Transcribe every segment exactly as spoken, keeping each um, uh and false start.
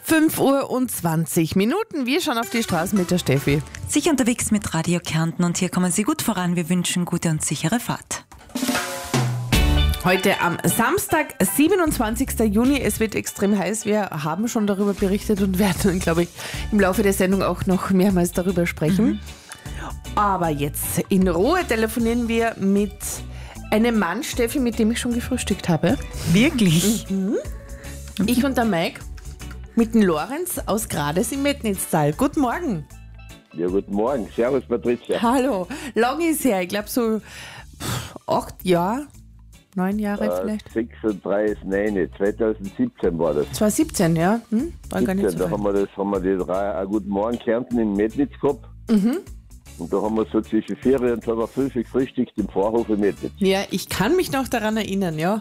fünf Uhr und zwanzig Minuten. Wir schauen auf die Straße mit der Steffi. Sicher unterwegs mit Radio Kärnten und hier kommen Sie gut voran. Wir wünschen gute und sichere Fahrt. Heute am Samstag, siebenundzwanzigsten Juni. Es wird extrem heiß. Wir haben schon darüber berichtet und werden, glaube ich, im Laufe der Sendung auch noch mehrmals darüber sprechen. Mhm. Aber jetzt in Ruhe telefonieren wir mit einem Mann, Steffi, mit dem ich schon gefrühstückt habe. Wirklich? Mhm. Ich und der Mike mit dem Lorenz aus Grades im Metnitztal. Guten Morgen. Ja, guten Morgen. Servus, Patricia. Hallo. Lang ist her. Ich glaube so pff, acht Jahre, neun Jahre äh, vielleicht. sechsunddreißig, nein, zweitausendsiebzehn war das. zweitausendsiebzehn, ja. Hm? War siebzehn, gar nicht so da haben wir, das, haben wir die drei uh, Guten Morgen Kärnten in Metnitz gehabt. Mhm. Und da haben wir so zwischen vier und halb fünf gefrühstückt im Vorhof in Metnitz. Ja, ich kann mich noch daran erinnern, ja.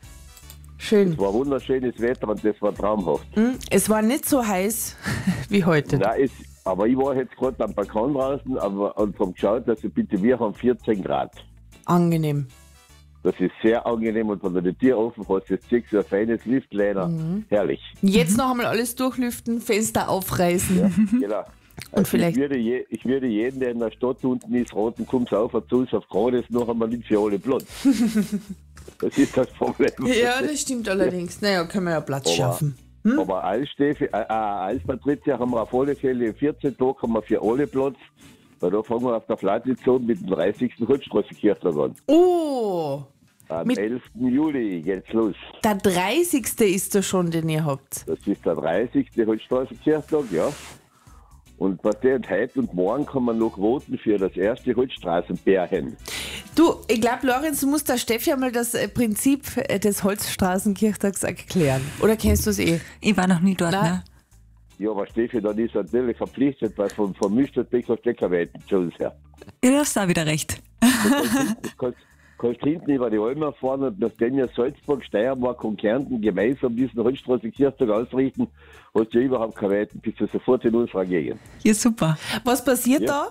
Schön. Es war wunderschönes Wetter und das war traumhaft. Es war nicht so heiß wie heute. Nein, es, aber ich war jetzt gerade am Balkon draußen aber, und habe geschaut, dass ich bitte, wir haben vierzehn Grad. Angenehm. Das ist sehr angenehm und wenn du die Tür offen hast, jetzt siehst du ein feines Lüftlehner. Mhm. Herrlich. Jetzt noch einmal alles durchlüften, Fenster aufreißen. Ja, genau. Und also vielleicht ich, würde je, ich würde jeden, der in der Stadt unten ist, raten, kommst auf und zu uns auf Grades, noch einmal nicht für alle Platz. Das ist das Problem. Ja, das stimmt allerdings. Naja, können wir ja Platz aber, schaffen. Hm? Aber als, Steffi, äh, als Patricia haben wir auf alle Fälle vierzehn Tage haben wir für alle Platz, weil da fangen wir auf der Flatizone mit dem dreißigsten Holzstraßenkirchtag an. Oh! Am mit elften Juli geht's los. Der dreißigste ist da schon, den ihr habt. Das ist der dreißigste Holzstraßenkirchtag, ja. Und was der heute und morgen kann man noch voten für das erste Holzstraßenbärchen. Du, ich glaube, Lorenz, du musst der Steffi einmal das Prinzip des Holzstraßenkirchtags erklären. Oder kennst du es eh? Ich war noch nie dort, Nein. ne? Ja, aber Steffi, dann ist natürlich verpflichtet, weil vom, vom Müsterbeck hast du kein Weiten zu uns her. Ja, du hast da wieder recht. Du kannst, kannst hinten über die Almer fahren und nachdem ja Salzburg, Steiermark und Kärnten gemeinsam diesen Holzstraßenkirchtag ausrichten, hast du ja überhaupt keine Weiten, bist du sofort in unserer Gegend. Ja, super. Was passiert Ja.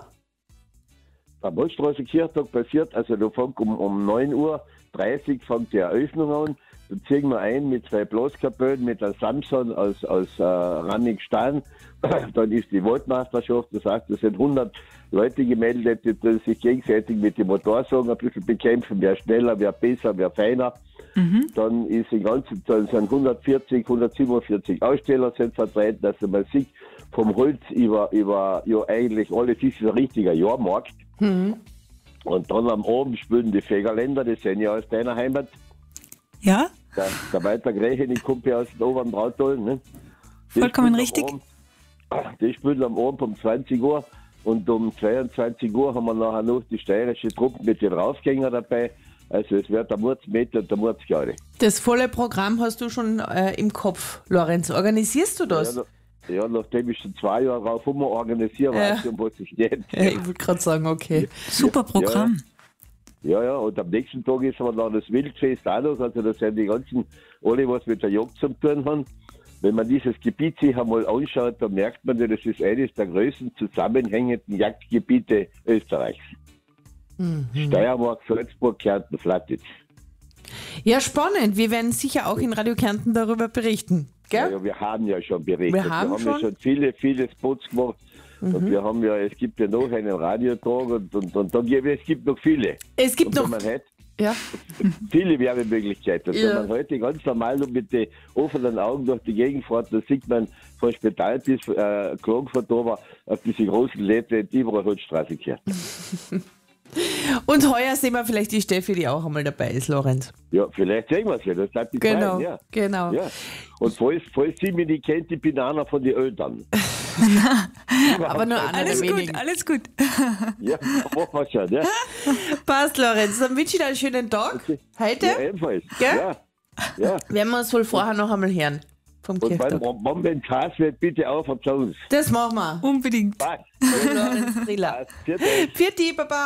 da? Am Holzstraßenkirchtag passiert, also da fängt um, um neun Uhr dreißig fängt die Eröffnung an. Da ziehen wir ein mit zwei Blaskapellen, mit einem Samson aus, aus äh, Rannig-Stein. Dann ist die Waldmeisterschaft, das heißt, es sind hundert Leute gemeldet, die, die sich gegenseitig mit dem Motorsagen ein bisschen bekämpfen, wer schneller, wer besser, wer feiner. Mhm. Dann ist die ganze, dann sind hundertvierzig, hundertsiebenundvierzig Aussteller sind vertreten, also man sieht vom Holz über, über ja eigentlich alles ist ein richtiger Jahrmarkt. Mhm. Und dann am Abend spielen die Fegerländer, die sind ja aus deiner Heimat. Ja? Der, der Walter Grechen, ich komme ja aus dem oberen Brautal. Ne? Die Vollkommen spielen richtig. Am Abend, die spielen am Abend um zwanzig Uhr und um zweiundzwanzig Uhr haben wir nachher noch die steirische Truppe mit den Raufgängern dabei. Also es wird der Murzmeter und der Murzgaude. Das volle Programm hast du schon äh, im Kopf, Lorenz. Organisierst du das? Ja, ja, nachdem ich schon zwei Jahre drauf immer organisiere, Ja. weiß ich, um was es geht. Ja, ich wollte gerade sagen, okay. Super Programm. Ja, ja, und am nächsten Tag ist aber noch das Wildfest auch noch, also da sind die ganzen, alle was mit der Jagd zu tun haben. Wenn man dieses Gebiet sich einmal anschaut, dann merkt man ja, das ist eines der größten zusammenhängenden Jagdgebiete Österreichs. Mhm. Steiermark, Salzburg, Kärnten, Flatitz. Ja, spannend. Wir werden sicher auch in Radio Kärnten darüber berichten. Gell? Ja, ja, wir haben ja schon berichtet. Wir haben, wir haben schon? ja schon viele, viele Spots gemacht. Mhm. Und wir haben ja, es gibt ja noch einen Radiotag und, und, und dann gibt es gibt noch viele. Es gibt und noch heute, ja. viele Werbemöglichkeiten. Und Ja. wenn man heute ganz normal nur mit den offenen Augen durch die Gegend fährt, dann sieht man von Spital bis äh, Klagenfurt aber auf diese großen Läden, die überall Holzstraße gehört. Und heuer sehen wir vielleicht die Steffi, die auch einmal dabei ist, Lorenz. Ja, vielleicht sehen wir es ja, das bleibt die Genau, Zeit, ja. genau. Ja. Und falls, falls sie mich nicht kennt, ich bin einer von den Eltern. Aber nur einer Alles der gut, wenigen. alles gut. Ja, machen wir schon, ja. Passt, Lorenz. Dann wünsche ich dir einen schönen Tag. Okay. Heute Ja, ebenfalls. Gell? Ja. Ja. werden wir uns wohl vorher noch einmal hören. Vom Und wenn, Kirchtag. wenn wenn es heiß wird, bitte auf und zu uns. Das machen wir. Unbedingt. Bye. Lorenz Triller. Viert euch. Für die, Baba.